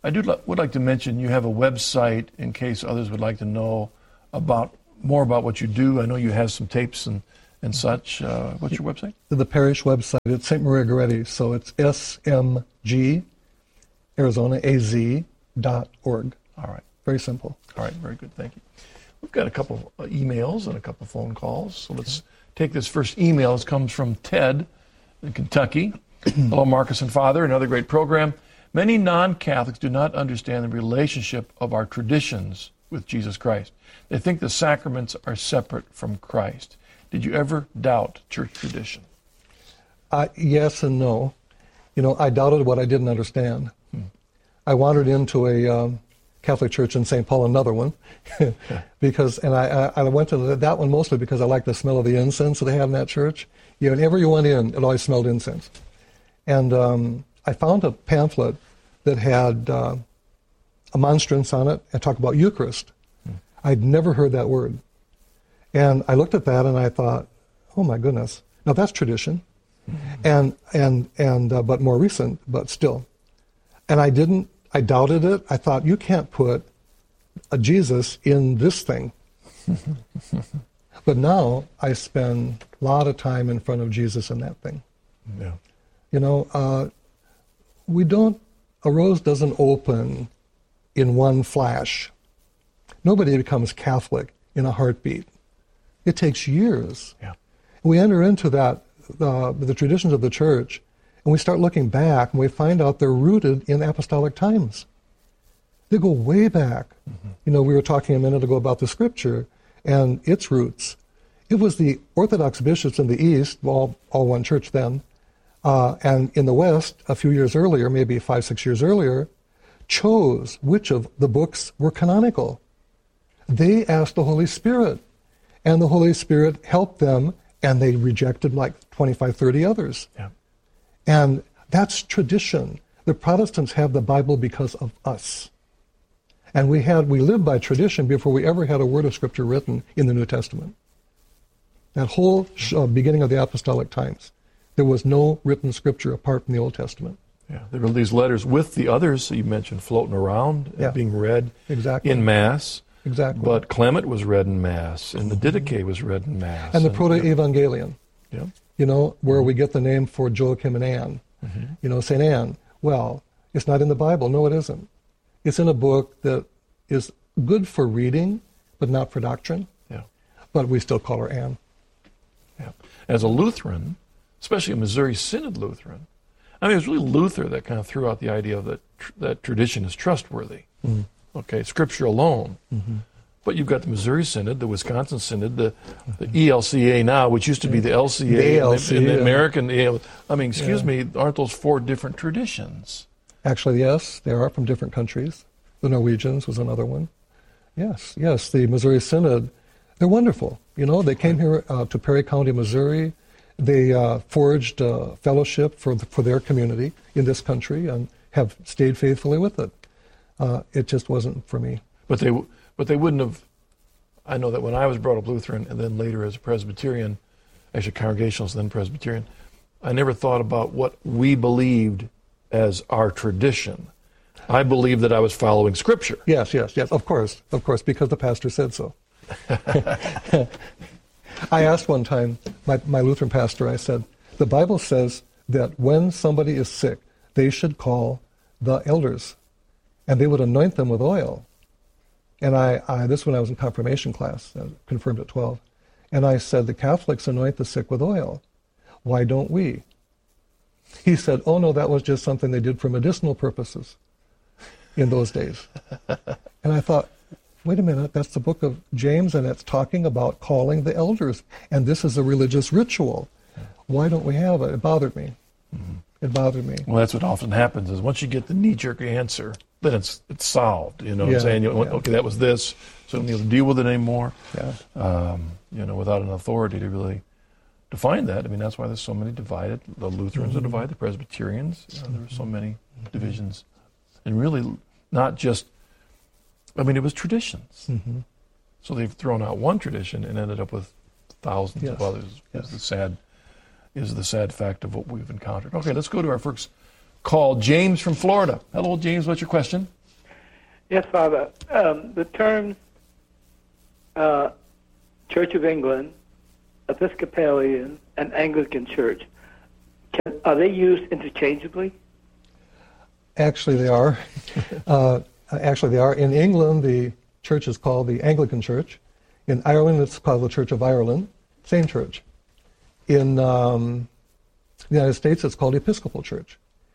I do li- would like to mention you have a website in case others would like to know about more about what you do. I know you have some tapes and, and such. Uh, what's your website? The parish website, it's Saint Maria Goretti, so it's S M G, Arizona, A Z dot org. All right. Very simple. All right, very good, thank you. We've got a couple of emails and a couple of phone calls, so let's take this first email. It comes from Ted in Kentucky. Hello, Marcus and Father, another great program. Many non-Catholics do not understand the relationship of our traditions with Jesus Christ. They think the sacraments are separate from Christ. Did you ever doubt church tradition? Uh, yes and no. You know, I doubted what I didn't understand. Hmm. I wandered into a um, Catholic church in Saint Paul, another one, because, and I, I went to that one mostly because I liked the smell of the incense that they had in that church. You know, whenever you went in, it always smelled incense. And um, I found a pamphlet that had uh, a monstrance on it and talked about Eucharist. Hmm. I'd never heard that word. And I looked at that and I thought, oh my goodness, now that's tradition. Mm-hmm. And, and, and, uh, but more recent, but still. And I didn't, I doubted it. I thought, you can't put a Jesus in this thing. But now I spend a lot of time in front of Jesus in that thing. Yeah. You know, uh, we don't, a rose doesn't open in one flash. Nobody becomes Catholic in a heartbeat. It takes years. Yeah. We enter into that, uh, the traditions of the church, and we start looking back, and we find out they're rooted in apostolic times. They go way back. Mm-hmm. You know, we were talking a minute ago about the Scripture and its roots. It was the Orthodox bishops in the East, all, all one church then, uh, and in the West, a few years earlier, maybe five, six years earlier, chose which of the books were canonical. They asked the Holy Spirit, and the Holy Spirit helped them, and they rejected like twenty-five, thirty others. Yeah. And that's tradition. The Protestants have the Bible because of us. And we had we lived by tradition before we ever had a word of Scripture written in the New Testament. That whole uh, beginning of the apostolic times, there was no written Scripture apart from the Old Testament. Yeah, there were these letters with the others that you mentioned floating around, yeah. and being read exactly. in Mass. Exactly. But Clement was read in Mass, and the Didache was read in Mass. And the Proto-Evangelion, yeah. you know, where mm-hmm. we get the name for Joachim and Anne. Mm-hmm. You know, Saint Anne. Well, it's not in the Bible. No, it isn't. It's in a book that is good for reading, but not for doctrine. Yeah. But we still call her Anne. Yeah. As a Lutheran, especially a Missouri Synod Lutheran, I mean, it was really Luther that kind of threw out the idea that tr- that tradition is trustworthy. Mm-hmm. Okay, Scripture alone. Mm-hmm. But you've got the Missouri Synod, the Wisconsin Synod, the, the E L C A now, which used to be the L C A, the L C A, and the, and the American. I mean, excuse yeah. me, aren't those four different traditions? Actually, yes, they are from different countries. The Norwegians was another one. Yes, yes, the Missouri Synod, they're wonderful. You know, they came here uh, to Perry County, Missouri. They uh, forged uh, fellowship for the, for their community in this country and have stayed faithfully with it. Uh, it just wasn't for me. But they, but they wouldn't have. I know that when I was brought up Lutheran and then later as a Presbyterian, actually Congregationalist, then Presbyterian, I never thought about what we believed as our tradition. I believed that I was following Scripture. Yes, yes, yes. Of course, of course, because the pastor said so. I asked one time my, my Lutheran pastor. I said, the Bible says that when somebody is sick, they should call the elders. And they would anoint them with oil. And I, I this when I was in confirmation class, I confirmed at twelve. And I said, the Catholics anoint the sick with oil. Why don't we? He said, oh no, that was just something they did for medicinal purposes in those days. And I thought, wait a minute, that's the book of James, and it's talking about calling the elders. And this is a religious ritual. Why don't we have it? It bothered me. Mm-hmm. It bothered me. Well, that's what often happens is once you get the knee-jerk answer, then it's it's solved. You know what yeah, I'm saying? You, yeah. Okay, that was this, so you don't need to deal with it anymore. Yeah. Um, you know, without an authority to really define that. I mean, that's why there's so many divided. The Lutherans mm-hmm. are divided, the Presbyterians. You know, there were so many divisions. And really not just, I mean, it was traditions. Mm-hmm. So they've thrown out one tradition and ended up with thousands yes. of others. Yes. Is the sad is the sad fact of what we've encountered. Okay, let's go to our first call. James from Florida. Hello, James. What's your question? Yes, Father. Um, the terms uh, Church of England, Episcopalian, and Anglican Church, can, are they used interchangeably? Actually, they are. uh, actually, they are. In England, the church is called the Anglican Church. In Ireland, it's called the Church of Ireland. Same church. In um, the United States, it's called the Episcopal Church.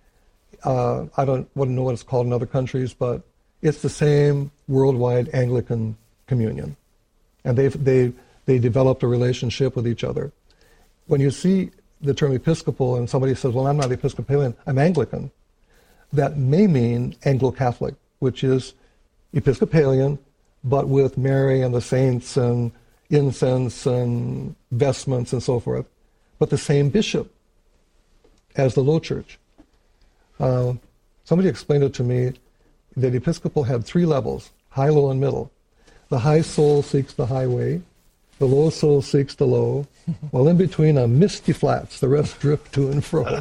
Uh, I don't wouldn't know what it's called in other countries, but it's the same worldwide Anglican communion, and they've they they developed a relationship with each other. When you see the term Episcopal and somebody says, "Well, I'm not Episcopalian, I'm Anglican," that may mean Anglo-Catholic, which is Episcopalian, but with Mary and the saints and incense and vestments and so forth, but the same bishop as the Low Church. Uh, somebody explained it to me that Episcopal had three levels, high, low, and middle. The high soul seeks the high way, the low soul seeks the low, while in between are misty flats, the rest drift to and fro.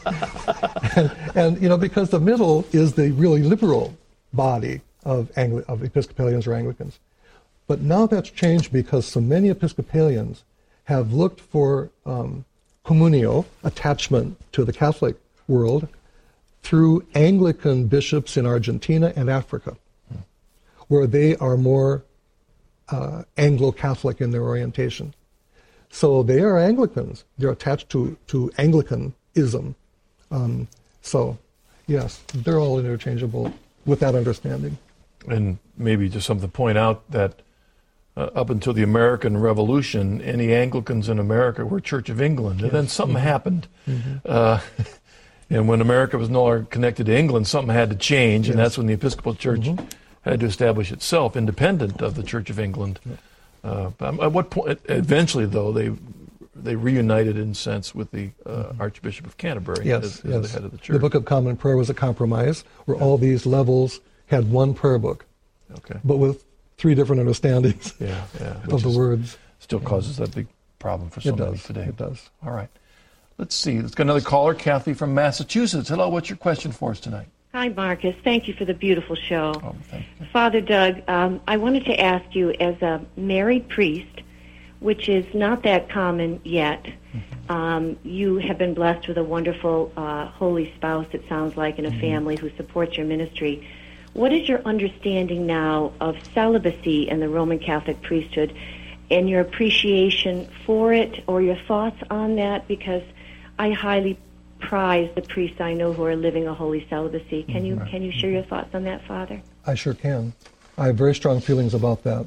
and, and, you know, because the middle is the really liberal body of, Angli- of Episcopalians or Anglicans. But now that's changed because so many Episcopalians have looked for um, communio, attachment to the Catholic world, through Anglican bishops in Argentina and Africa, where they are more uh, Anglo-Catholic in their orientation. So they are Anglicans. They're attached to, to Anglicanism. Um, so, yes, they're all interchangeable with that understanding. And maybe just something to point out that uh, up until the American Revolution, any Anglicans in America were Church of England. And yes. Then something mm-hmm. happened. Mm-hmm. Uh, And when America was no longer connected to England, something had to change, yes. and that's when the Episcopal Church mm-hmm. had to establish itself independent of the Church of England. Uh, at what point? Eventually, though, they they reunited in a sense with the uh, mm-hmm. Archbishop of Canterbury yes, as, as yes. the head of the church. The Book of Common Prayer was a compromise where yeah. all these levels had one prayer book, okay. but with three different understandings yeah, yeah, of the words. Still causes that big problem for so it many does. today. It does. All right. Let's see. Let's get another caller, Kathy from Massachusetts. Hello, what's your question for us tonight? Hi, Marcus. Thank you for the beautiful show. Oh, thank you. Father Doug, um, I wanted to ask you, as a married priest, which is not that common yet, mm-hmm. um, you have been blessed with a wonderful, uh, holy spouse, it sounds like, and a mm-hmm. family who supports your ministry. What is your understanding now of celibacy in the Roman Catholic priesthood and your appreciation for it or your thoughts on that? Because I highly prize the priests I know who are living a holy celibacy. Can you can you share your thoughts on that, Father? I sure can. I have very strong feelings about that.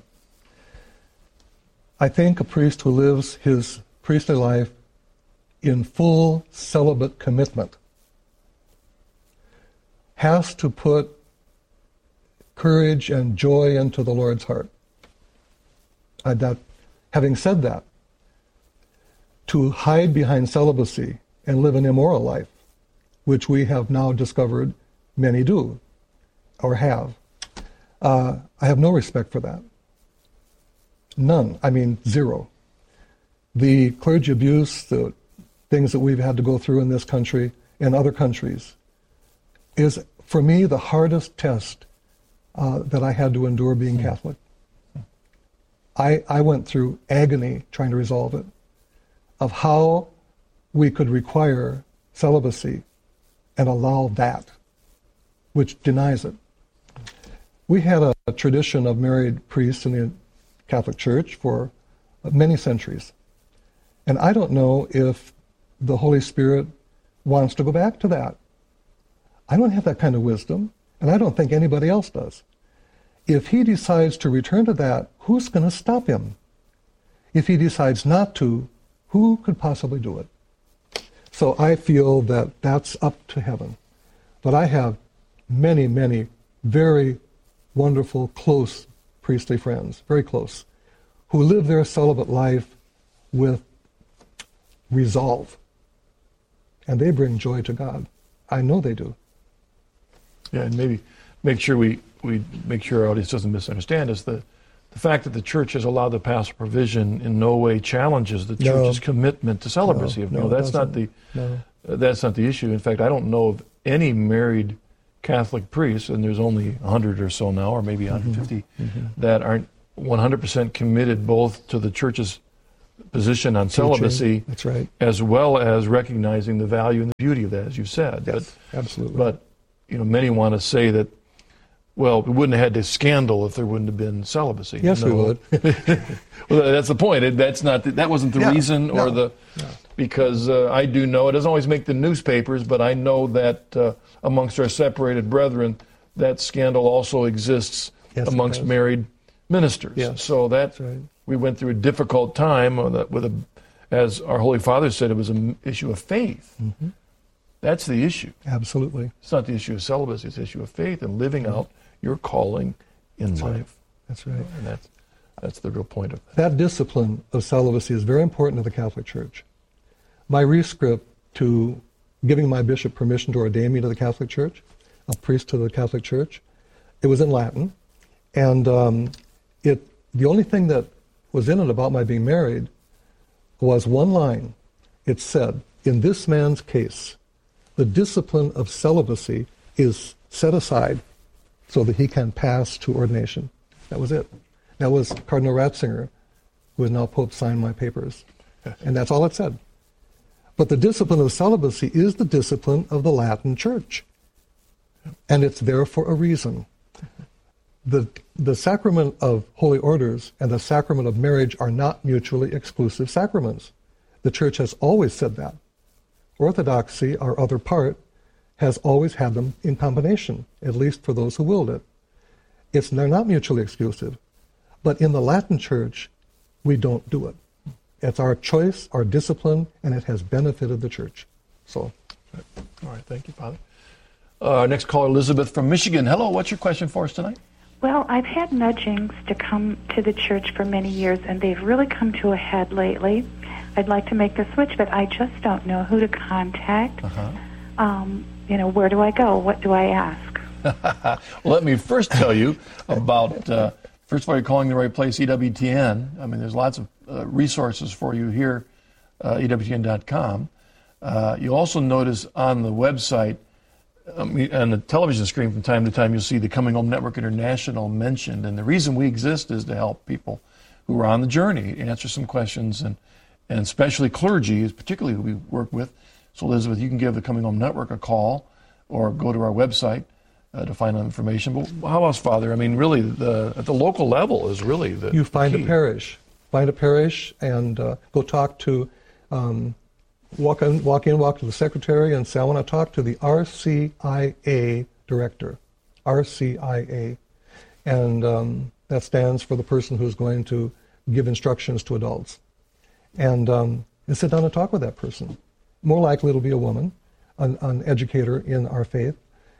I think a priest who lives his priestly life in full celibate commitment has to put courage and joy into the Lord's heart. I, that, having said that, to hide behind celibacy and live an immoral life, which we have now discovered many do, or have. Uh, I have no respect for that. None. I mean, zero. The clergy abuse, the things that we've had to go through in this country and other countries, is, for me, the hardest test uh, that I had to endure being Catholic. I, I went through agony trying to resolve it, of how we could require celibacy and allow that, which denies it. We had a, a tradition of married priests in the Catholic Church for many centuries. And I don't know if the Holy Spirit wants to go back to that. I don't have that kind of wisdom, and I don't think anybody else does. If he decides to return to that, who's going to stop him? If he decides not to, who could possibly do it? So I feel that that's up to heaven. But I have many, many very wonderful, close priestly friends, very close, who live their celibate life with resolve. And they bring joy to God. I know they do. Yeah, and maybe make sure we, we make sure our audience doesn't misunderstand us. The, the fact that the church has allowed the pastoral provision in no way challenges the church's no. commitment to celibacy. No, no, no that's not the no. uh, that's not the issue. In fact, I don't know of any married Catholic priests, and there's only one hundred or so now, or maybe one hundred fifty, mm-hmm. that aren't one hundred percent committed both to the Church's position on Teaching. celibacy, That's right. as well as recognizing the value and the beauty of that, as you said. Yes, but, absolutely. But, you know, many want to say that, well, we wouldn't have had this scandal if there wouldn't have been celibacy. Yes, no. we would. Well, that's the point. It, that's not the, that wasn't the yeah, reason, or no, the no. because uh, I do know it doesn't always make the newspapers, but I know that uh, amongst our separated brethren, that scandal also exists yes, amongst married ministers. Yes, so that that's right. we went through a difficult time with a, with a, as our Holy Father said, it was an issue of faith. Mm-hmm. That's the issue. Absolutely. It's not the issue of celibacy. It's the issue of faith and living mm-hmm. out your calling in that's life. Right. That's right. And that's that's the real point of that. That discipline of celibacy is very important to the Catholic Church. My rescript to giving my bishop permission to ordain me to the Catholic Church, a priest to the Catholic Church, it was in Latin, and um, it the only thing that was in it about my being married was one line. It said, "In this man's case, the discipline of celibacy is set aside so that he can pass to ordination." That was it. That was Cardinal Ratzinger, who is now Pope, signed my papers. And that's all it said. But the discipline of celibacy is the discipline of the Latin Church. And it's there for a reason. The, the sacrament of holy orders and the sacrament of marriage are not mutually exclusive sacraments. The Church has always said that. Orthodoxy, our other part, has always had them in combination, at least for those who willed it. It's, they're not mutually exclusive. But in the Latin Church, we don't do it. It's our choice, our discipline, and it has benefited the Church. So, all right, thank you, Father. Uh, our next caller, Elizabeth from Michigan. Hello, what's your question for us tonight? Well, I've had nudgings to come to the church for many years, and they've really come to a head lately. I'd like to make the switch, but I just don't know who to contact. Uh-huh. Um, you know, where do I go? What do I ask? Well, let me first tell you about, uh, first of all, you're calling the right place, E W T N. I mean, there's lots of uh, resources for you here, uh, E W T N dot com. Uh, you also notice on the website, um, on the television screen from time to time, you'll see the Coming Home Network International mentioned. And the reason we exist is to help people who are on the journey, answer some questions, and, and especially clergy is particularly who we work with. So, Elizabeth, you can give the Coming Home Network a call or go to our website uh, to find out information. But how else, Father? I mean, really, the, at the local level is really the You find key. a parish. Find a parish and uh, go talk to, um, walk in, walk in, walk to the secretary and say, I want to talk to the R C I A director, R C I A. And um, that stands for the person who's going to give instructions to adults. And, um, and sit down and talk with that person. More likely it'll be a woman, an, an educator in our faith,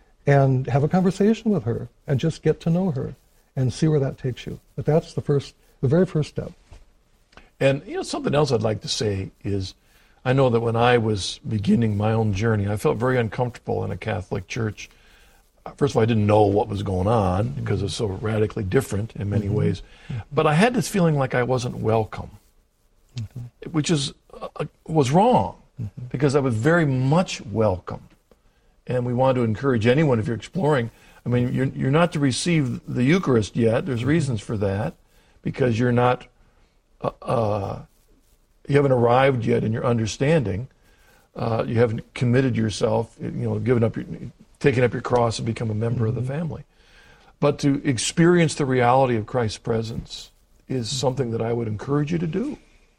and have a conversation with her and just get to know her and see where that takes you. But that's the first, the very first step. And, you know, something else I'd like to say is, I know that when I was beginning my own journey, I felt very uncomfortable in a Catholic church. First of all, I didn't know what was going on because it's so radically different in many mm-hmm. ways. But I had this feeling like I wasn't welcome, mm-hmm. which is uh, was wrong, mm-hmm. because I was very much welcome. And we want to encourage anyone, if you're exploring, I mean, you're, you're not to receive the Eucharist yet. There's reasons for that, because you're not, uh, uh, you haven't arrived yet in your understanding. Uh, you haven't committed yourself, you know, given up your, taken up your cross and become a member mm-hmm. of the family. But to experience the reality of Christ's presence is something that I would encourage you to do.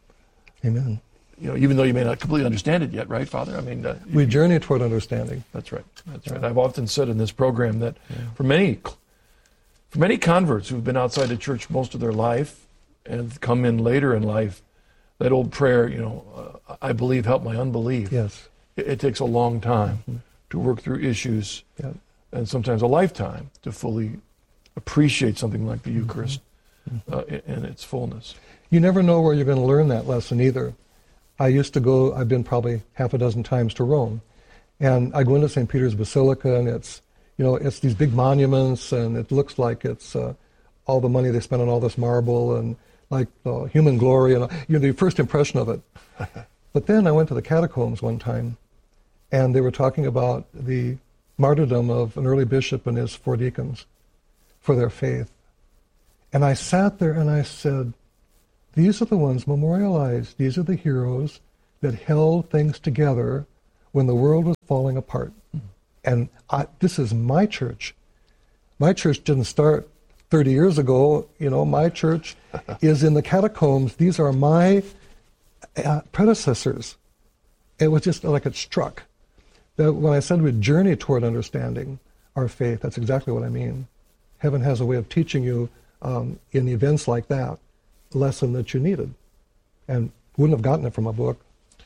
Amen. You know, even though you may not completely understand it yet, right, Father? I mean, uh, we journey toward understanding. That's right. That's right. I've often said in this program that yeah. for many, for many converts who've been outside the church most of their life and come in later in life, that old prayer, you know, uh, I believe, help my unbelief. Yes. It, it takes a long time mm-hmm. to work through issues, yeah. and sometimes a lifetime to fully appreciate something like the Eucharist mm-hmm. uh, in, in its fullness. You never know where you're going to learn that lesson either. I used to go, I've been probably half a dozen times to Rome, and I go into Saint Peter's Basilica, and it's, you know, it's these big monuments, and it looks like it's uh, all the money they spent on all this marble, and like uh, human glory, and you know, the first impression of it. But then I went to the catacombs one time, and they were talking about the martyrdom of an early bishop and his four deacons for their faith. And I sat there and I said, these are the ones memorialized. These are the heroes that held things together when the world was falling apart. Mm-hmm. And I, this is my church. My church didn't start thirty years ago. You know, my church is in the catacombs. These are my uh, predecessors. It was just like it struck. That when I said we journey toward understanding our faith, that's exactly what I mean. Heaven has a way of teaching you um, in events like that, a lesson that you needed. And wouldn't have gotten it from a book.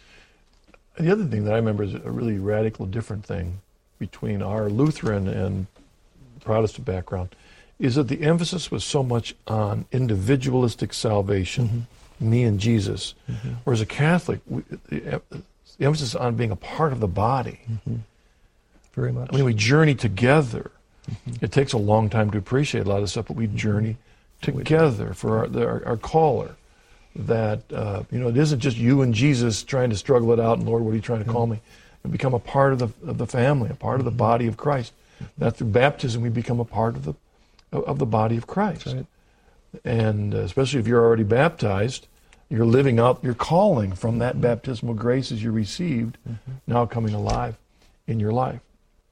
The other thing that I remember is a really radical different thing between our Lutheran and Protestant background is that the emphasis was so much on individualistic salvation, mm-hmm. me and Jesus, mm-hmm. whereas a Catholic, we, the, the emphasis on being a part of the body. Mm-hmm. Very much. I mean, we journey together. Mm-hmm. It takes a long time to appreciate a lot of stuff, but we journey mm-hmm. together for our, the, our, our caller. That, uh, you know, it isn't just you and Jesus trying to struggle it out, and Lord, what are you trying to mm-hmm. call me? And become a part of the of the family, a part mm-hmm. of the body of Christ. Mm-hmm. That through baptism we become a part of the of the body of Christ. Right. And uh, especially if you're already baptized, you're living out your calling from that mm-hmm. baptismal graces you received, mm-hmm. now coming alive in your life.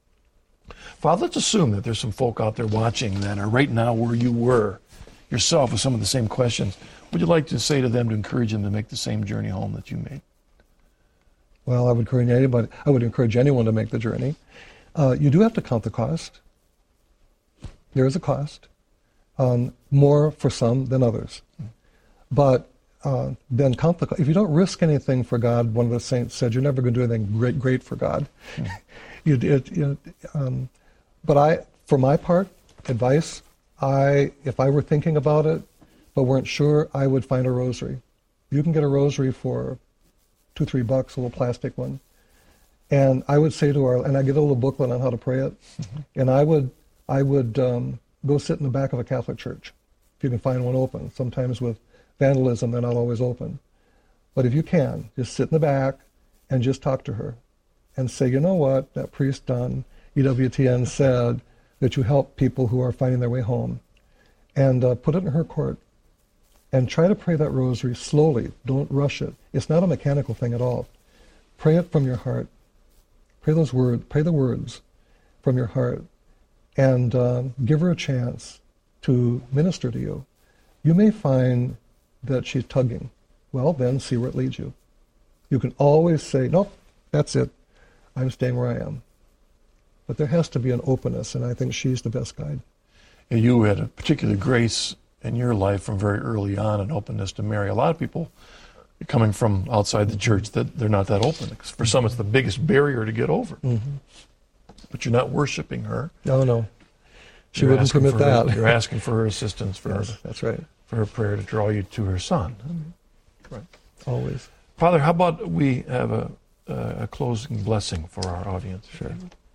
Father, let's assume that there's some folk out there watching that are right now where you were yourself with some of the same questions. What would you like to say to them to encourage them to make the same journey home that you made? Well, I would encourage anybody. I would encourage anyone to make the journey. Uh, you do have to count the cost. There is a cost, um, more for some than others. But uh, then count the cost. If you don't risk anything for God, one of the saints said, you're never going to do anything great, great for God. Mm. you, it, you, um, but I, for my part, advice. I, if I were thinking about it, but weren't sure, I would find a rosary. You can get a rosary for two, three bucks, a little plastic one. And I would say to our, and I get a little booklet on how to pray it, mm-hmm. and I would, I would um, go sit in the back of a Catholic church, if you can find one open. Sometimes with vandalism, they're not always open. But if you can, just sit in the back and just talk to her and say, you know what, that priest on E W T N said that you help people who are finding their way home. And uh, put it in her court. And try to pray that rosary slowly. Don't rush it. It's not a mechanical thing at all. Pray it from your heart. Pray those words. Pray the words from your heart, and uh, give her a chance to minister to you. You may find that she's tugging. Well, then see where it leads you. You can always say, "Nope, that's it. I'm staying where I am." But there has to be an openness, and I think she's the best guide. And you had a particular grace in your life from very early on, an openness to Mary. A lot of people coming from outside the church, that they're not that open. For some, it's the biggest barrier to get over. Mm-hmm. But you're not worshiping her. No, no. She you're wouldn't permit that. Her, you're asking for her assistance, for yes, her, that's right. for her prayer to draw you to her Son. Mm-hmm. Right. Always. Father, how about we have a, a closing blessing for our audience? Sure.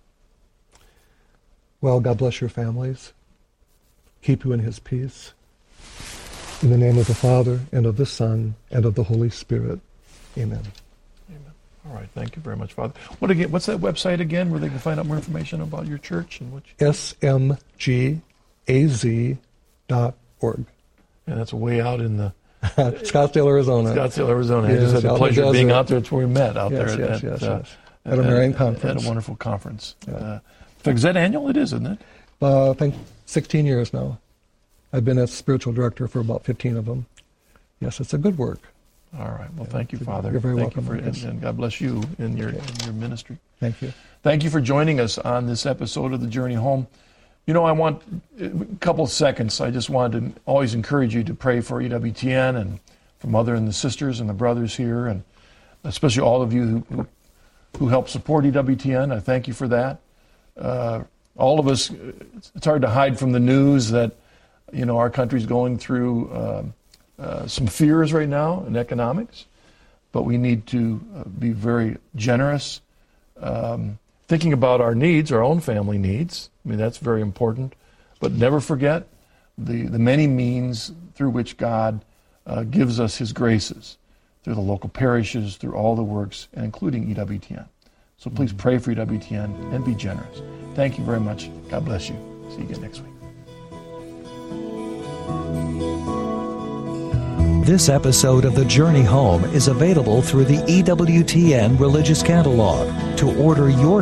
Well, God bless your families. Keep you in his peace. In the name of the Father, and of the Son, and of the Holy Spirit. Amen. Amen. All right. Thank you very much, Father. What again? What's that website again where they can find out more information about your church? and what? You... S M G A Z dot org. And that's way out in the... Scottsdale, Arizona. Scottsdale, Arizona. Yes, I just had the pleasure of being out there. It's where we met, out yes, there yes, at, yes, uh, yes. at a Marian at, conference. At a wonderful conference. Yeah. Uh, in fact, is that annual? It is, isn't it? Uh, I think sixteen years now. I've been a spiritual director for about fifteen of them. Yes, it's a good work. All right. Well, thank you, Father. You're very thank welcome. You for, and, and God bless you in your, okay. in your ministry. Thank you. Thank you for joining us on this episode of The Journey Home. You know, I want a couple of seconds. I just wanted to always encourage you to pray for E W T N and for Mother and the sisters and the brothers here, and especially all of you who, who help support E W T N. I thank you for that. Uh, all of us, it's hard to hide from the news that, you know, our country's going through uh, uh, some fears right now in economics, but we need to uh, be very generous, um, thinking about our needs, our own family needs. I mean, that's very important, but never forget the, the many means through which God uh, gives us his graces, through the local parishes, through all the works, and including E W T N. So please pray for your W T N and be generous. Thank you very much. God bless you. See you again next week. This episode of The Journey Home is available through the E W T N Religious Catalog. To order your